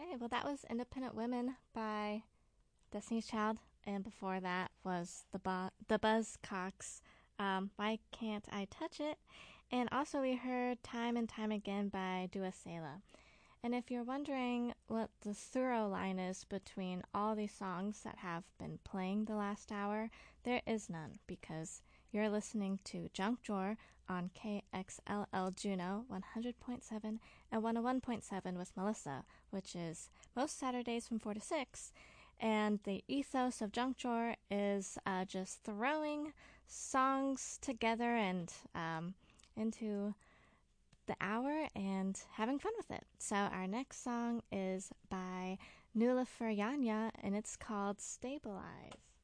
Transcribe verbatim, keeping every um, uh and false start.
Okay, well, that was Independent Women by Destiny's Child, and before that was the, Bu- the Buzzcocks. Um, Why Can't I Touch It? And also, we heard Time and Time Again by Dua Sela. And if you're wondering what the thorough line is between all these songs that have been playing the last hour, there is none because you're listening to Junk Drawer on K X L L Juneau one hundred point seven and one oh one point seven with Melissa, which is most Saturdays from four to six. And the ethos of Junk Drawer is uh, just throwing songs together and um, into the hour and having fun with it. So our next song is by Nula Yanya and it's called Stabilize.